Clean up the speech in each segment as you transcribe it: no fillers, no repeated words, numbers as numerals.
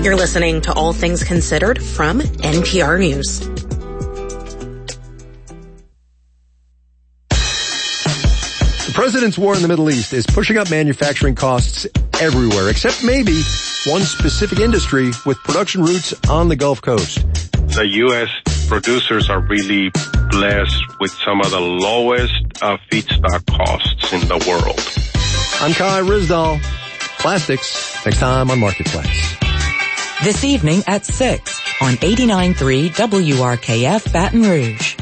You're listening to All Things Considered from NPR News. The president's war in the Middle East is pushing up manufacturing costs everywhere, except maybe one specific industry with production roots on the Gulf Coast. The U.S. producers are really blessed with some of the lowest feedstock costs in the world. I'm Kai Ryssdal. Plastics, next time on Marketplace. This evening at 6 on 89.3 WRKF Baton Rouge.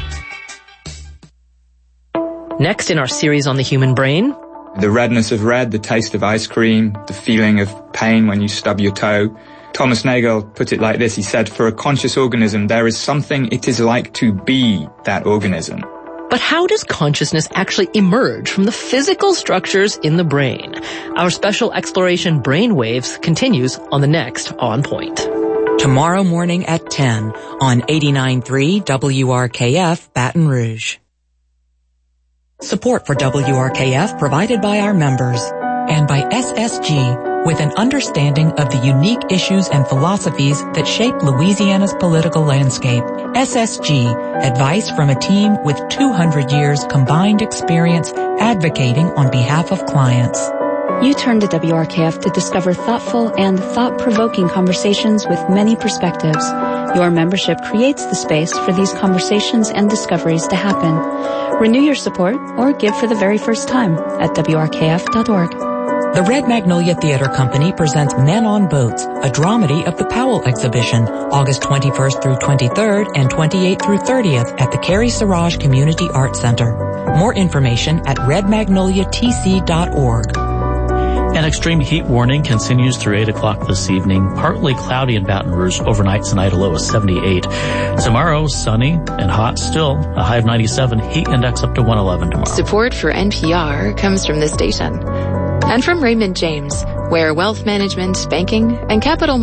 Next in our series on the human brain. The redness of red, the taste of ice cream, the feeling of pain when you stub your toe. Thomas Nagel put it like this. He said, for a conscious organism, there is something it is like to be that organism. But how does consciousness actually emerge from the physical structures in the brain? Our special exploration Brainwaves continues on the next On Point. Tomorrow morning at 10 on 89.3 WRKF Baton Rouge. Support for WRKF provided by our members and by SSG, with an understanding of the unique issues and philosophies that shape Louisiana's political landscape. SSG, advice from a team with 200 years combined experience advocating on behalf of clients. You turn to WRKF to discover thoughtful and thought-provoking conversations with many perspectives. Your membership creates the space for these conversations and discoveries to happen. Renew your support or give for the very first time at WRKF.org. The Red Magnolia Theater Company presents Men on Boats, a dramedy of the Powell exhibition, August 21st through 23rd and 28th through 30th at the Carrie Siraj Community Arts Center. More information at redmagnoliatc.org. An extreme heat warning continues through 8 o'clock this evening. Partly cloudy in Baton Rouge, overnight tonight, a low of 78. Tomorrow, sunny and hot still, a high of 97, heat index up to 111 tomorrow. Support for NPR comes from this station and from Raymond James, where wealth management, banking, and capital